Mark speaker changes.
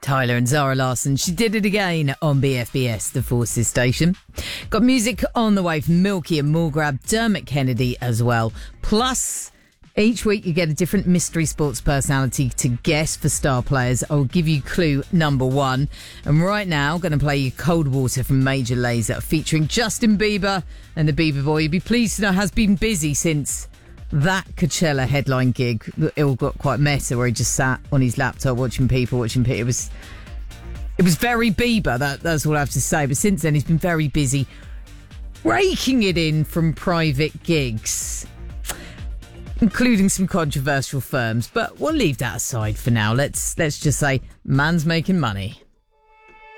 Speaker 1: Tyler and Zara Larsson. She did it again on BFBS, the Forces station. Got music on the way from Milky and Mulgrab, Dermot Kennedy as well. Plus, each week you get a different mystery sports personality to guess for Star Players. I'll give you clue number 1. And right now, I'm going to play you Cold Water from Major Lazer, featuring Justin Bieber and the Bieber Boy. You'll be pleased to know has been busy since that Coachella headline gig. It all got quite meta, where he just sat on his laptop watching people. It was very Bieber, that's all I have to say. But since then, he's been very busy raking it in from private gigs, including some controversial firms. But we'll leave that aside for now. Let's just say, man's making money.